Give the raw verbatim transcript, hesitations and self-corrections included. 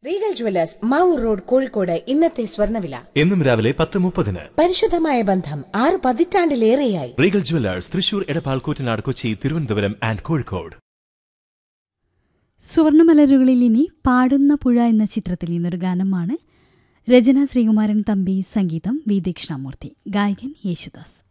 Regal jewellers Mavoor road Kozhikode ഇന്നത്തെ സ്വർണ്ണവില എന്നും രാവിലെ പത്ത് മുപ്പതിന്. പരിശുദ്ധമായ ബന്ധം ആറ് പതിറ്റാണ്ടിലേറെയായി. Regal jewellers Thrissur, Edappal, Koottanad, Kochi, Thiruvananthapuram and Kozhikode. സുവർണമലരുകളിൽ ഇനി പാടുന്ന പുഴ എന്ന ചിത്രത്തിൽ നിന്നൊരു ഗാനമാണ്. രചന ശ്രീകുമാരൻ തമ്പി, സംഗീതം വി ദക്ഷിണാമൂർത്തി, ഗായകൻ യേശുദാസ്.